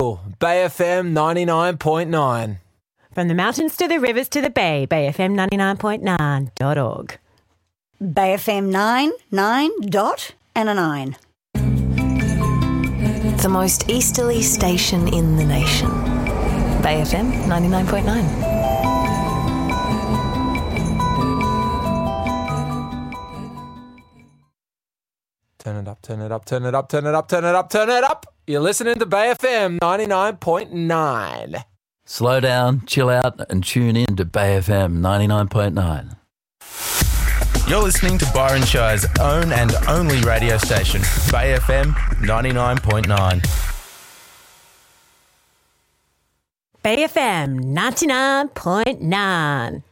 local. Bay FM 99.9. From the mountains to the rivers to the bay, bayfm99.9.org. Bay FM 9 dot and a 9. The most easterly station in the nation. Bay FM 99.9. Turn it up, turn it up, turn it up, turn it up, turn it up, turn it up. You're listening to Bay FM 99.9. Slow down, chill out, and tune in to Bay FM 99.9. You're listening to Byron Shire's own and only radio station, Bay FM 99.9. Bay FM 99.9.